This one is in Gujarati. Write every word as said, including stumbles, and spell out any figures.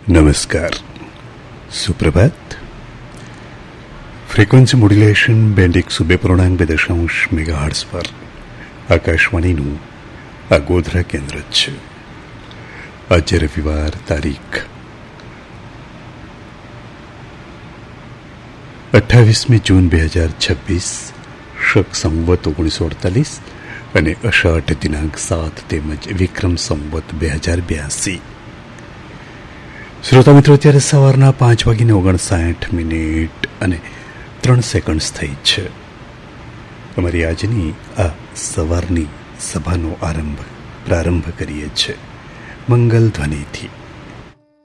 નમસ્કાર, સુપ્રભાત. ફ્રીક્વન્સી મોડ્યુલેશન બેન્ડ એકસો બે પૂર્ણાંક બે દશાંશ મેગાહર્ટ્ઝ પર આકાશવાણીનું આ ગોધરા કેન્દ્ર છે. આજે રવિવાર, તારીખ અઠ્ઠાવીસમી જૂન બે હજાર છવ્વીસ, શક સંવત ઓગણીસો અડતાલીસ અને અષાઢ દિનાંક સાત તેમજ વિક્રમ સંવત બે હજાર બ્યાસી. શ્રોતા મિત્રો, અત્યારે સવારના પાંચ વાગીને ઓગણસાઠ મિનિટ અને ત્રણ સેકન્ડ્સ થઈ છે. અમારી આજની આ સવારની સભાનો આરંભ પ્રારંભ કરીએ છીએ મંગલ ધ્વનિથી.